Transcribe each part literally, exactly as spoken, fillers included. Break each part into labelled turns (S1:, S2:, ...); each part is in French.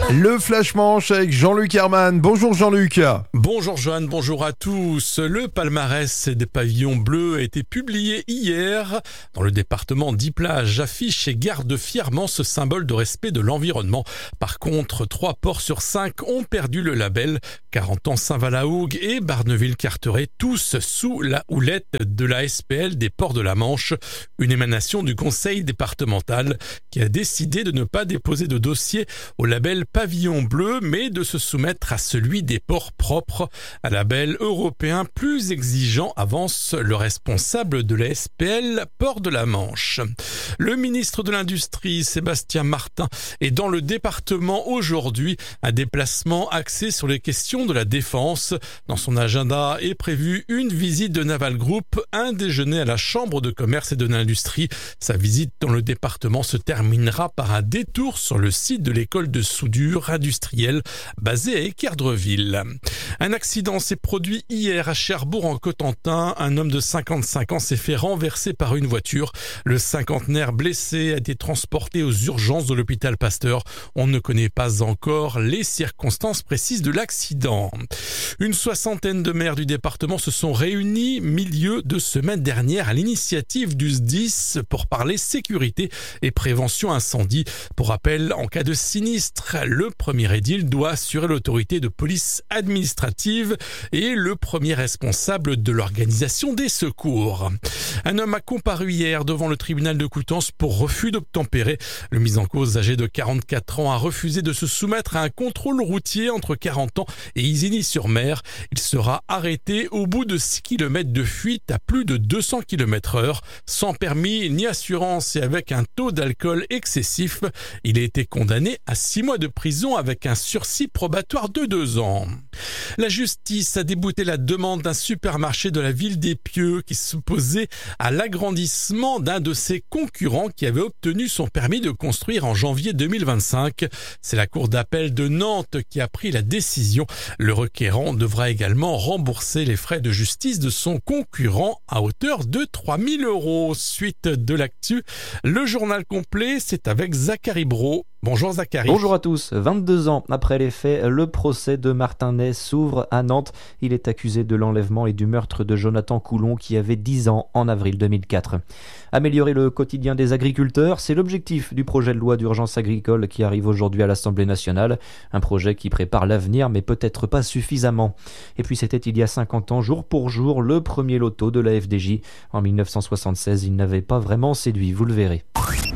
S1: Le Flash Manche avec Jean-Luc Herman. Bonjour Jean-Luc.
S2: Bonjour Joanne, bonjour à tous. Le palmarès des pavillons bleus a été publié hier. Dans le département, dix plages affichent et gardent fièrement ce symbole de respect de l'environnement. Par contre, trois ports sur cinq ont perdu le label. Carentan, Saint-Valahougue et Barneville-Carteret, tous sous la houlette de la S P L des ports de la Manche. Une émanation du conseil départemental qui a décidé de ne pas déposer de dossier au label pavillon bleu, mais de se soumettre à celui des ports propres. Un label européen plus exigeant, avance le responsable de la S P L Port de la Manche. Le ministre de l'Industrie, Sébastien Martin, est dans le département aujourd'hui. Un déplacement axé sur les questions de la défense. Dans son agenda est prévue une visite de Naval Group, un déjeuner à la Chambre de commerce et de l'industrie. Sa visite dans le département se terminera par un détour sur le site de l'école de soudure industrielle basée à Équerdreville. Un accident s'est produit hier à Cherbourg en Cotentin. Un homme de cinquante-cinq ans s'est fait renverser par une voiture. Le cinquantenaire blessé a été transporté aux urgences de l'hôpital Pasteur. On ne connaît pas encore les circonstances précises de l'accident. Une soixantaine de maires du département se sont réunis milieu de semaine dernière à l'initiative du S D I S pour parler sécurité et prévention incendie. Pour rappel, en cas de sinistre, le premier édile doit assurer l'autorité de police administrative et le premier responsable de l'organisation des secours. Un homme a comparu hier devant le tribunal de Coutances pour refus d'obtempérer. Le mis en cause, âgé de quarante-quatre ans, a refusé de se soumettre à un contrôle routier entre Carentan et Isigny-sur-Mer. Il sera arrêté au bout de six kilomètres de fuite à plus de deux cents kilomètres heure, sans permis ni assurance et avec un taux d'alcool excessif. Il a été condamné à six mois de prison avec un sursis probatoire de deux ans. La justice a débouté la demande d'un supermarché de la ville d'Épieux qui s'opposait à l'agrandissement d'un de ses concurrents qui avait obtenu son permis de construire en janvier deux mille vingt-cinq. C'est la cour d'appel de Nantes qui a pris la décision. Le requérant devra également rembourser les frais de justice de son concurrent à hauteur de trois mille euros. Suite de l'actu, le journal complet, c'est avec Zachary Brault. Bonjour Zachary.
S3: Bonjour à tous. vingt-deux ans après les faits, le procès de Martin Ney s'ouvre à Nantes. Il est accusé de l'enlèvement et du meurtre de Jonathan Coulon qui avait dix ans en avril deux mille quatre. Améliorer le quotidien des agriculteurs, c'est l'objectif du projet de loi d'urgence agricole qui arrive aujourd'hui à l'Assemblée nationale. Un projet qui prépare l'avenir mais peut-être pas suffisamment. Et puis c'était il y a cinquante ans, jour pour jour, le premier loto de la F D J. En mille neuf cent soixante-seize, il n'avait pas vraiment séduit, vous le verrez.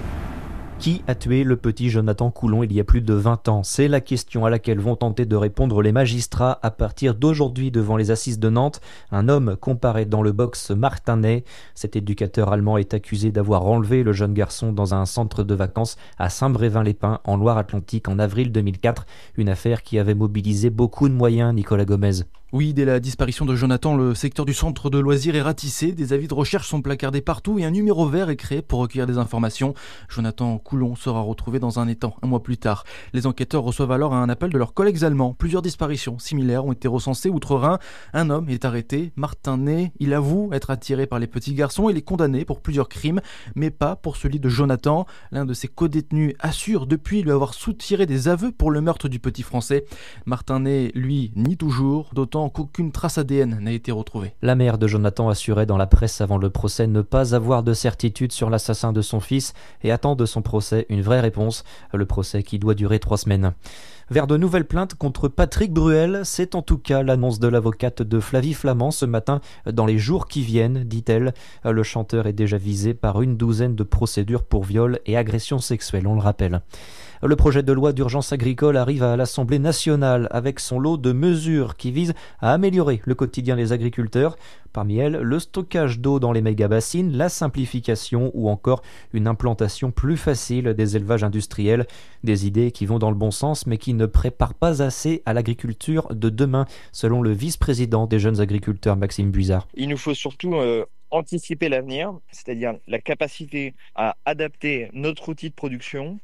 S3: Qui a tué le petit Jonathan Coulon il y a plus de vingt ans? C'est la question à laquelle vont tenter de répondre les magistrats à partir d'aujourd'hui devant les assises de Nantes. Un homme comparaît dans le box Martin Ney. Cet éducateur allemand est accusé d'avoir enlevé le jeune garçon dans un centre de vacances à Saint-Brévin-les-Pins en Loire-Atlantique en avril deux mille quatre. Une affaire qui avait mobilisé beaucoup de moyens, Nicolas Gomez.
S4: Oui, dès la disparition de Jonathan, le secteur du centre de loisirs est ratissé, des avis de recherche sont placardés partout et un numéro vert est créé pour recueillir des informations. Jonathan Coulon sera retrouvé dans un étang un mois plus tard. Les enquêteurs reçoivent alors un appel de leurs collègues allemands. Plusieurs disparitions similaires ont été recensées outre-Rhin. Un homme est arrêté, Martin Ney. Il avoue être attiré par les petits garçons. Il est condamné pour plusieurs crimes, mais pas pour celui de Jonathan. L'un de ses codétenus assure depuis lui avoir soutiré des aveux pour le meurtre du petit Français. Martin Ney, lui, nie toujours, d'autant qu'aucune trace A D N n'a été retrouvée.
S3: La mère de Jonathan assurait dans la presse avant le procès ne pas avoir de certitude sur l'assassin de son fils et attend de son procès une vraie réponse. Le procès qui doit durer trois semaines. Vers de nouvelles plaintes contre Patrick Bruel, c'est en tout cas l'annonce de l'avocate de Flavie Flament ce matin. Dans les jours qui viennent, dit-elle, le chanteur est déjà visé par une douzaine de procédures pour viol et agression sexuelle, on le rappelle. Le projet de loi d'urgence agricole arrive à l'Assemblée nationale avec son lot de mesures qui visent à améliorer le quotidien des agriculteurs. Parmi elles, le stockage d'eau dans les méga-bassines, la simplification ou encore une implantation plus facile des élevages industriels. Des idées qui vont dans le bon sens mais qui ne préparent pas assez à l'agriculture de demain, selon le vice-président des jeunes agriculteurs, Maxime Buizard.
S5: Il nous faut surtout euh, anticiper l'avenir, c'est-à-dire la capacité à adapter notre outil de production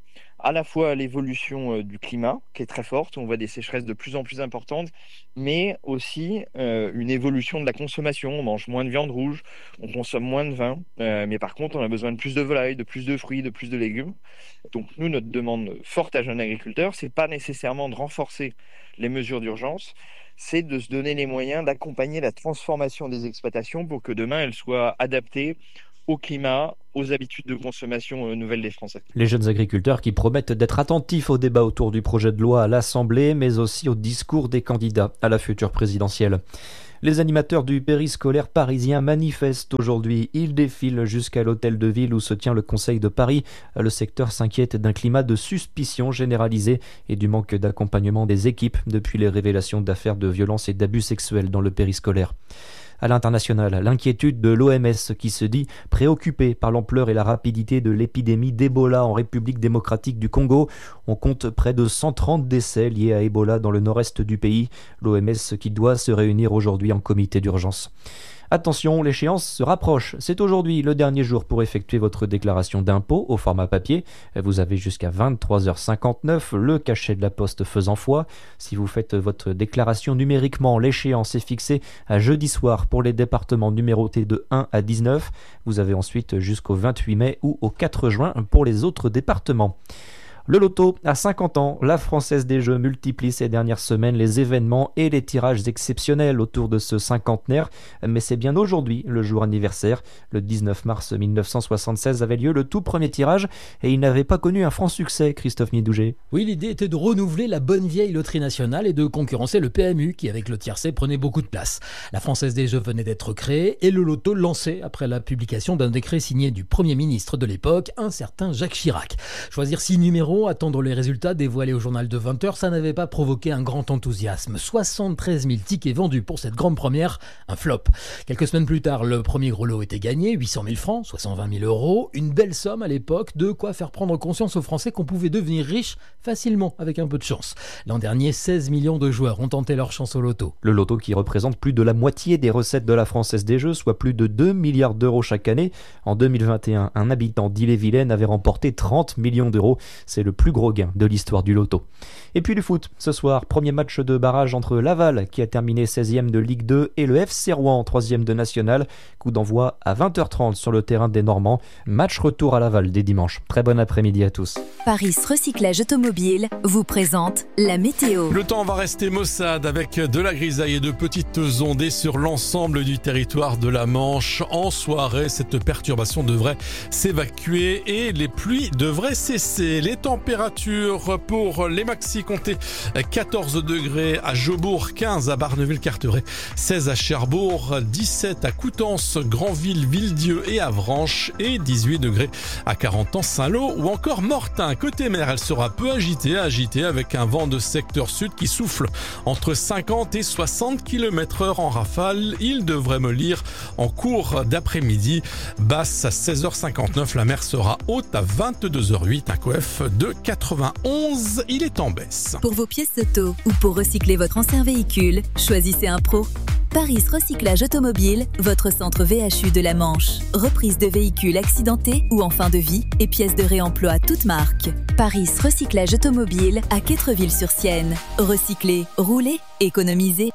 S5: à la fois l'évolution du climat, qui est très forte, on voit des sécheresses de plus en plus importantes, mais aussi euh, une évolution de la consommation. On mange moins de viande rouge, on consomme moins de vin, euh, mais par contre, on a besoin de plus de volailles, de plus de fruits, de plus de légumes. Donc nous, notre demande forte à Jeunes Agriculteurs, c'est pas nécessairement de renforcer les mesures d'urgence, c'est de se donner les moyens d'accompagner la transformation des exploitations pour que demain, elles soient adaptées au climat, aux habitudes de consommation nouvelles des Français.
S3: Les jeunes agriculteurs qui promettent d'être attentifs au débat autour du projet de loi à l'Assemblée, mais aussi au discours des candidats à la future présidentielle. Les animateurs du périscolaire parisien manifestent aujourd'hui. Ils défilent jusqu'à l'hôtel de ville où se tient le Conseil de Paris. Le secteur s'inquiète d'un climat de suspicion généralisé et du manque d'accompagnement des équipes depuis les révélations d'affaires de violence et d'abus sexuels dans le périscolaire. À l'international, l'inquiétude de l'O M S qui se dit préoccupée par l'ampleur et la rapidité de l'épidémie d'Ebola en République démocratique du Congo. On compte près de cent trente décès liés à Ebola dans le nord-est du pays. L'O M S qui doit se réunir aujourd'hui en comité d'urgence. Attention, l'échéance se rapproche. C'est aujourd'hui le dernier jour pour effectuer votre déclaration d'impôt au format papier. Vous avez jusqu'à vingt-trois heures cinquante-neuf, le cachet de la poste faisant foi. Si vous faites votre déclaration numériquement, l'échéance est fixée à jeudi soir pour les départements numérotés de un à dix-neuf. Vous avez ensuite jusqu'au vingt-huit mai ou au quatre juin pour les autres départements. Le loto à cinquante ans, la Française des Jeux multiplie ces dernières semaines les événements et les tirages exceptionnels autour de ce cinquantenaire. Mais c'est bien aujourd'hui le jour anniversaire. Le dix-neuf mars mille neuf cent soixante-seize avait lieu le tout premier tirage et il n'avait pas connu un franc succès, Christophe Nidouget.
S6: Oui, l'idée était de renouveler la bonne vieille loterie nationale et de concurrencer le P M U qui, avec le tiercé, prenait beaucoup de place. La Française des Jeux venait d'être créée et le loto lancé après la publication d'un décret signé du Premier ministre de l'époque, un certain Jacques Chirac. Choisir six numéros, attendre les résultats dévoilés au journal de vingt heures, ça n'avait pas provoqué un grand enthousiasme. soixante-treize mille tickets vendus pour cette grande première, un flop. Quelques semaines plus tard, le premier gros lot était gagné, huit cent mille francs, soit cent vingt mille euros. Une belle somme à l'époque, de quoi faire prendre conscience aux Français qu'on pouvait devenir riche facilement avec un peu de chance. L'an dernier, seize millions de joueurs ont tenté leur chance au loto.
S3: Le loto qui représente plus de la moitié des recettes de la Française des Jeux, soit plus de deux milliards d'euros chaque année. En deux mille vingt et un, un habitant d'Ille-et-Vilaine avait remporté trente millions d'euros. C'est le plus gros gain de l'histoire du loto. Et puis du foot, ce soir, premier match de barrage entre Laval, qui a terminé seizième de Ligue deux, et le F C Rouen, troisième de National. Coup d'envoi à vingt heures trente sur le terrain des Normands. Match retour à Laval dès dimanche. Très bon après-midi à tous.
S7: Paris Recyclage Automobile vous présente la météo.
S2: Le temps va rester maussade avec de la grisaille et de petites ondées sur l'ensemble du territoire de la Manche. En soirée, cette perturbation devrait s'évacuer et les pluies devraient cesser. Les températures pour les maxi comptez quatorze degrés à Jobourg, quinze à Barneville-Carteret, seize à Cherbourg, dix-sept à Coutances, Granville, Villedieu et Avranches et dix-huit degrés à Carentan, Saint-Lô ou encore Mortain. Côté mer, elle sera peu agitée, agitée avec un vent de secteur sud qui souffle entre cinquante et soixante kilomètres heure en rafale. Il devrait mollir en cours d'après-midi. Basse à seize heures cinquante-neuf, la mer sera haute à vingt-deux heures huit, un coef de quatre-vingt-onze, il est en baisse.
S7: Pour vos pièces auto ou pour recycler votre ancien véhicule, choisissez un pro. Paris Recyclage Automobile, votre centre V H U de la Manche. Reprise de véhicules accidentés ou en fin de vie et pièces de réemploi toutes marques. Paris Recyclage Automobile à Quettreville-sur-Sienne. Recycler, rouler, économiser.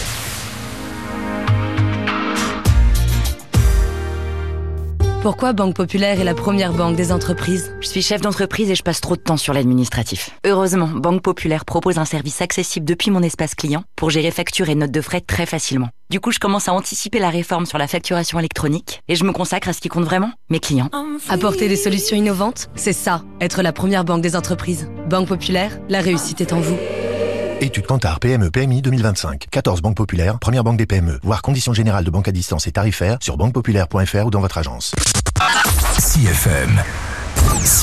S8: Pourquoi Banque Populaire est la première banque des entreprises ?
S9: Je suis chef d'entreprise et je passe trop de temps sur l'administratif. Heureusement, Banque Populaire propose un service accessible depuis mon espace client pour gérer factures et notes de frais très facilement. Du coup, je commence à anticiper la réforme sur la facturation électronique et je me consacre à ce qui compte vraiment, mes clients.
S8: Apporter des solutions innovantes, c'est ça, être la première banque des entreprises. Banque Populaire, la réussite est en vous.
S10: Étude Kantar P M E P M I deux mille vingt-cinq. quatorze banques populaires, première banque des P M E. Voir conditions générales de banque à distance et tarifaires sur banque populaire point f r ou dans votre agence.
S11: C F M.